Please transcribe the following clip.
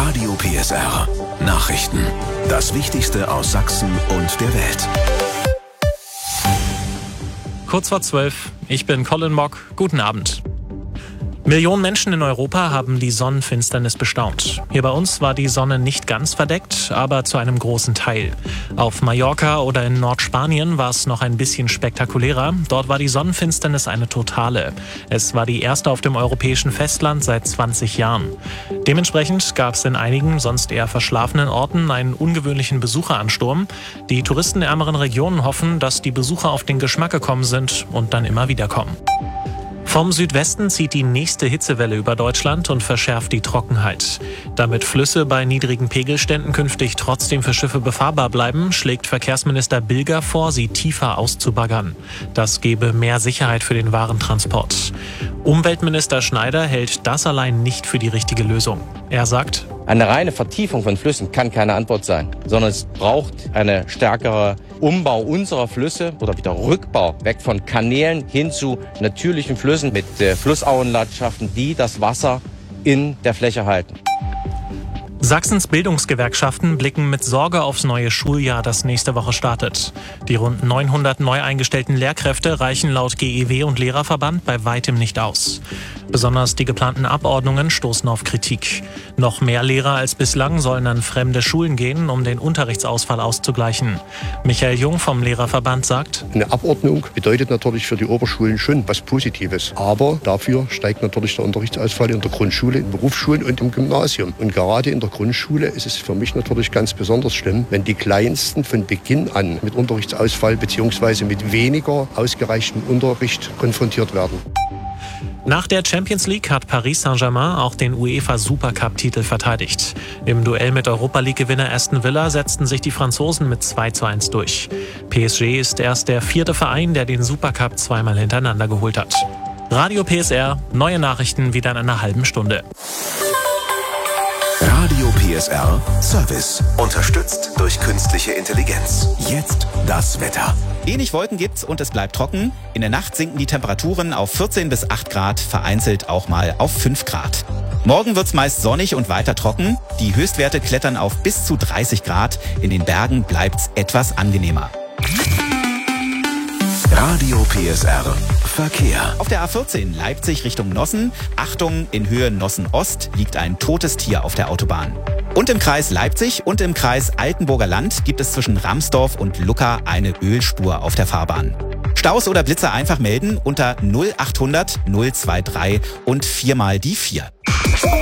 Radio PSR. Nachrichten. Das Wichtigste aus Sachsen und der Welt. Kurz vor 12. Ich bin Colin Mock. Guten Abend. Millionen Menschen in Europa haben die Sonnenfinsternis bestaunt. Hier bei uns war die Sonne nicht ganz verdeckt, aber zu einem großen Teil. Auf Mallorca oder in Nordspanien war es noch ein bisschen spektakulärer. Dort war die Sonnenfinsternis eine totale. Es war die erste auf dem europäischen Festland seit 20 Jahren. Dementsprechend gab es in einigen sonst eher verschlafenen Orten einen ungewöhnlichen Besucheransturm. Die touristenärmeren Regionen hoffen, dass die Besucher auf den Geschmack gekommen sind und dann immer wieder kommen. Vom Südwesten zieht die nächste Hitzewelle über Deutschland und verschärft die Trockenheit. Damit Flüsse bei niedrigen Pegelständen künftig trotzdem für Schiffe befahrbar bleiben, schlägt Verkehrsminister Bilger vor, sie tiefer auszubaggern. Das gebe mehr Sicherheit für den Warentransport. Umweltminister Schneider hält das allein nicht für die richtige Lösung. Er sagt: Eine reine Vertiefung von Flüssen kann keine Antwort sein, sondern es braucht eine stärkere Umbau unserer Flüsse oder wieder Rückbau weg von Kanälen hin zu natürlichen Flüssen mit Flussauenlandschaften, die das Wasser in der Fläche halten. Sachsens Bildungsgewerkschaften blicken mit Sorge aufs neue Schuljahr, das nächste Woche startet. Die rund 900 neu eingestellten Lehrkräfte reichen laut GEW und Lehrerverband bei weitem nicht aus. Besonders die geplanten Abordnungen stoßen auf Kritik. Noch mehr Lehrer als bislang sollen an fremde Schulen gehen, um den Unterrichtsausfall auszugleichen. Michael Jung vom Lehrerverband sagt: Eine Abordnung bedeutet natürlich für die Oberschulen schon was Positives. Aber dafür steigt natürlich der Unterrichtsausfall in der Grundschule, in Berufsschulen und im Gymnasium. Und gerade in der Grundschule ist es für mich natürlich ganz besonders schlimm, wenn die Kleinsten von Beginn an mit Unterrichtsausfall bzw. mit weniger ausgereichtem Unterricht konfrontiert werden. Nach der Champions League hat Paris Saint-Germain auch den UEFA-Supercup-Titel verteidigt. Im Duell mit Europa-League-Gewinner Aston Villa setzten sich die Franzosen mit 2:1 durch. PSG ist erst der 4. Verein, der den Supercup zweimal hintereinander geholt hat. Radio PSR, neue Nachrichten wieder in einer halben Stunde. Radio PSR Service. Unterstützt durch künstliche Intelligenz. Jetzt das Wetter. Wenig Wolken gibt's und es bleibt trocken. In der Nacht sinken die Temperaturen auf 14 bis 8 Grad, vereinzelt auch mal auf 5 Grad. Morgen wird's meist sonnig und weiter trocken. Die Höchstwerte klettern auf bis zu 30 Grad. In den Bergen bleibt's etwas angenehmer. Radio PSR Verkehr. Auf der A14 Leipzig Richtung Nossen. Achtung, in Höhe Nossen-Ost liegt ein totes Tier auf der Autobahn. Und im Kreis Leipzig und im Kreis Altenburger Land gibt es zwischen Ramsdorf und Lucca eine Ölspur auf der Fahrbahn. Staus oder Blitze einfach melden unter 0800 023 und 4 mal die 4.